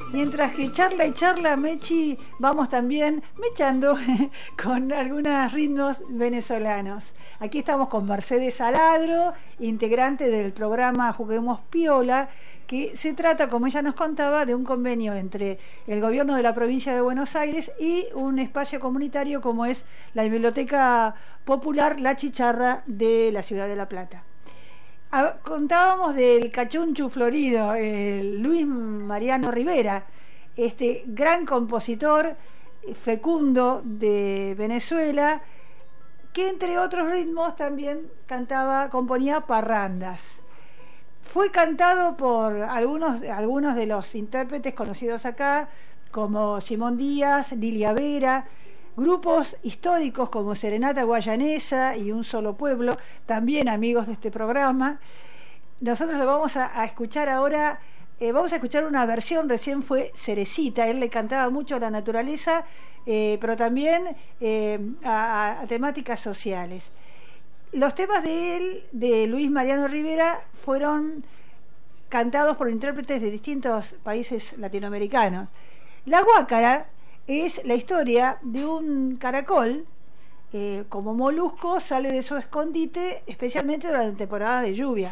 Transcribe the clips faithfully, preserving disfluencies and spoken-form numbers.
Mientras que charla y charla, Mechi, vamos también mechando con algunos ritmos venezolanos. Aquí estamos con Mercedes Aladro, integrante del programa Juguemos Piola, que se trata, como ella nos contaba, de un convenio entre el gobierno de la provincia de Buenos Aires y un espacio comunitario como es la Biblioteca Popular La Chicharra de la ciudad de La Plata. Ah, contábamos del cachunchu florido, eh, Luis Mariano Rivera, este gran compositor fecundo de Venezuela, que entre otros ritmos también cantaba, componía parrandas. Fue cantado por algunos, algunos de los intérpretes conocidos acá, como Simón Díaz, Lilia Vera, grupos históricos como Serenata Guayanesa y Un Solo Pueblo, también amigos de este programa. Nosotros lo vamos a, a escuchar ahora, eh, vamos a escuchar una versión, recién fue Cerecita, él le cantaba mucho a la naturaleza, eh, pero también eh, a, a temáticas sociales. Los temas de él, de Luis Mariano Rivera, fueron cantados por intérpretes de distintos países latinoamericanos. La guácara es la historia de un caracol, eh, como molusco, sale de su escondite, especialmente durante temporadas de lluvia.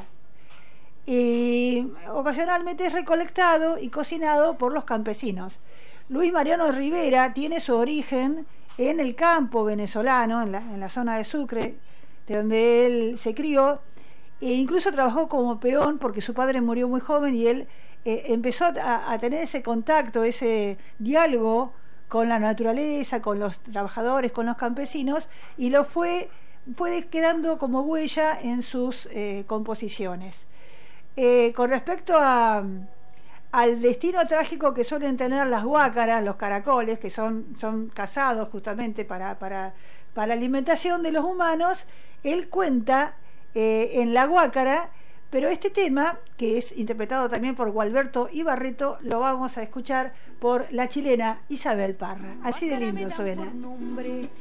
Y ocasionalmente es recolectado y cocinado por los campesinos. Luis Mariano Rivera tiene su origen en el campo venezolano, en la, en la zona de Sucre, de donde él se crió, e incluso trabajó como peón porque su padre murió muy joven y él eh, empezó a, a tener ese contacto, ese diálogo con la naturaleza, con los trabajadores, con los campesinos, y lo fue, fue quedando como huella en sus eh, composiciones. Eh, con respecto a, al destino trágico que suelen tener las guácaras, los caracoles, que son, son cazados justamente para, para, para la alimentación de los humanos, él cuenta eh, en La Guácara, pero este tema, que es interpretado también por Gualberto Ibarreto, lo vamos a escuchar por la chilena Isabel Parra. Así de lindo suena.